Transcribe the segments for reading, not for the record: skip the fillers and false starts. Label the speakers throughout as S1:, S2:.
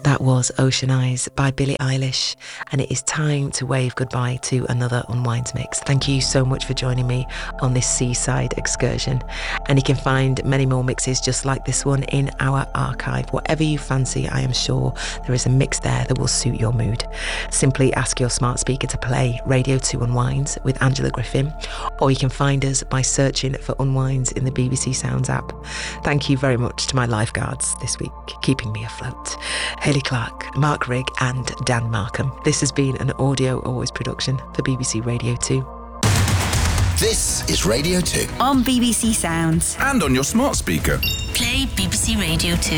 S1: That was Ocean Eyes by Billie Eilish, and it is time to wave goodbye to another Unwind mix. Thank you so much for joining me on this seaside excursion, and you can find many more mixes just like this one in our archive. Whatever you fancy, I am sure there is a mix there that will suit your mood. Simply ask your smart speaker to play Radio 2 Unwinds with Angela Griffin, or you can find us by searching for Unwinds in the BBC Sounds app. Thank you very much to my lifeguards this week, keeping me afloat. Hayley Clark, Mark Rigg and Dan Markham. This has been an Audio Always production for BBC Radio 2.
S2: This is Radio 2.
S3: On BBC Sounds.
S2: And on your smart speaker.
S3: Play BBC Radio 2.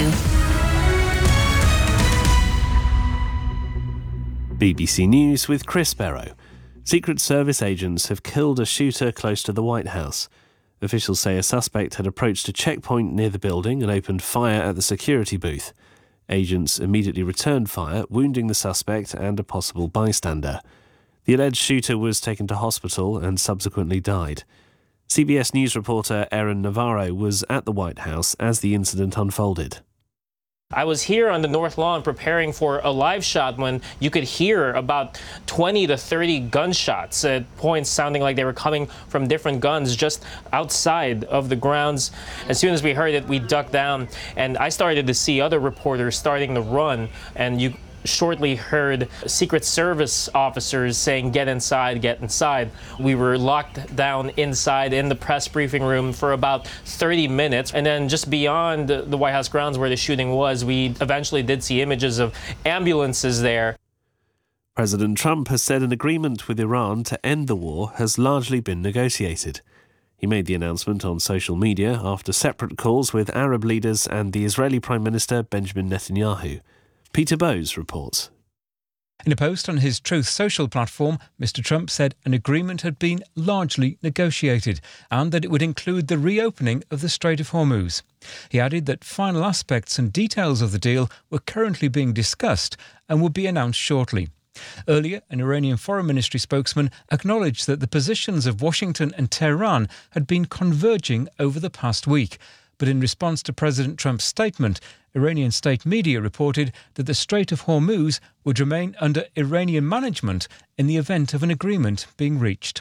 S4: BBC News with Chris Barrow. Secret Service agents have killed a shooter close to the White House. Officials say a suspect had approached a checkpoint near the building and opened fire at the security booth. Agents immediately returned fire, wounding the suspect and a possible bystander. The alleged shooter was taken to hospital and subsequently died. CBS News reporter Erin Navarro was at the White House as the incident unfolded.
S5: I was here on the North Lawn preparing for a live shot when you could hear about 20 to 30 gunshots at points sounding like they were coming from different guns just outside of the grounds. As soon as we heard it, we ducked down, and I started to see other reporters starting to run, and you shortly heard Secret Service officers saying, "Get inside, get inside." We were locked down inside in the press briefing room for about 30 minutes. And then just beyond the White House grounds where the shooting was, we eventually did see images of ambulances there.
S4: President Trump has said an agreement with Iran to end the war has largely been negotiated. He made the announcement on social media after separate calls with Arab leaders and the Israeli Prime Minister Benjamin Netanyahu. Peter Bowes reports.
S6: In a post on his Truth Social platform, Mr Trump said an agreement had been largely negotiated and that it would include the reopening of the Strait of Hormuz. He added that final aspects and details of the deal were currently being discussed and would be announced shortly. Earlier, an Iranian Foreign Ministry spokesman acknowledged that the positions of Washington and Tehran had been converging over the past week. But in response to President Trump's statement, Iranian state media reported that the Strait of Hormuz would remain under Iranian management in the event of an agreement being reached.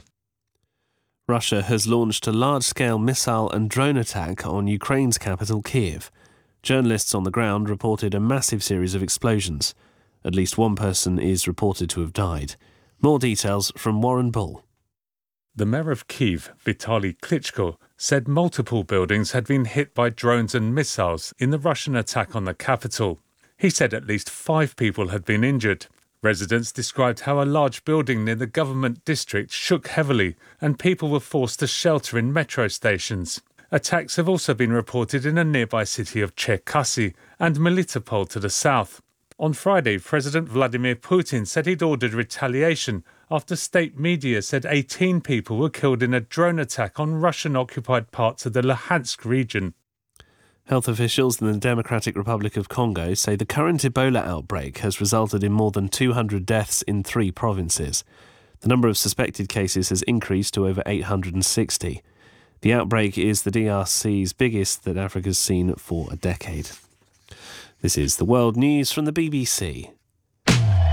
S4: Russia has launched a large-scale missile and drone attack on Ukraine's capital, Kyiv. Journalists on the ground reported a massive series of explosions. At least one person is reported to have died. More details from Warren Bull.
S7: The mayor of Kyiv, Vitaly Klitschko, said multiple buildings had been hit by drones and missiles in the Russian attack on the capital. He said at least 5 people had been injured. Residents described how a large building near the government district shook heavily and people were forced to shelter in metro stations. Attacks have also been reported in a nearby city of Cherkasy and Melitopol to the south. On Friday, President Vladimir Putin said he'd ordered retaliation after state media said 18 people were killed in a drone attack on Russian-occupied parts of the Luhansk region.
S4: Health officials in the Democratic Republic of Congo say the current Ebola outbreak has resulted in more than 200 deaths in 3 provinces. The number of suspected cases has increased to over 860. The outbreak is the DRC's biggest that Africa's seen for a decade. This is the World News from the BBC.